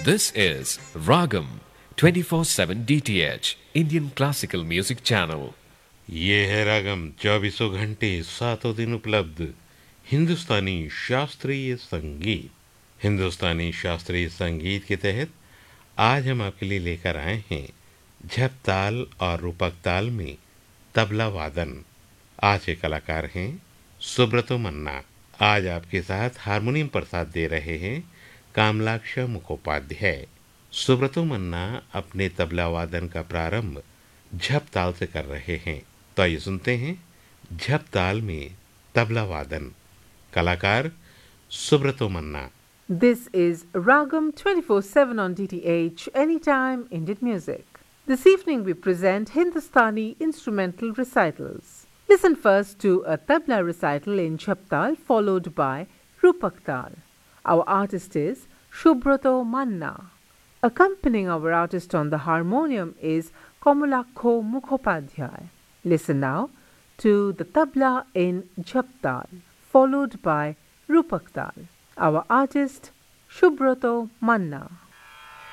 This is Ragam 24/7 DTH Indian Classical Music Channel. ये है रागम 24 घंटे 7 दिन उपलब्ध हिंदुस्तानी शास्त्रीय संगीत। हिंदुस्तानी शास्त्रीय संगीत के तहत आज हम आपके लिए लेकर आए हैं झप ताल और रूपक ताल में तबला वादन। आज के कलाकार हैं सुब्रतो मन्ना। आज आपके साथ हारमोनियम पर साथ दे रहे हैं कामलाक्ष मुखोपाध्याय। सुब्रतो मन्ना अपने तबला वादन का प्रारंभ झप ताल से कर रहे हैं, तो आइए सुनते हैं झप ताल में तबला वादन। कलाकार सुब्रतो मन्ना। This is Ragam 24/7 on DTH, Anytime Indian Music. This evening we present Hindustani instrumental recitals. Listen first to a tabla recital in Chaptal followed by Rupak Tal. Our artist is Subrato Manna. Accompanying our artist on the harmonium is Kamalakho Mukhopadhyay. Listen now to the tabla in Chaptal followed by Rupak Tal. Our artist Subrato Manna.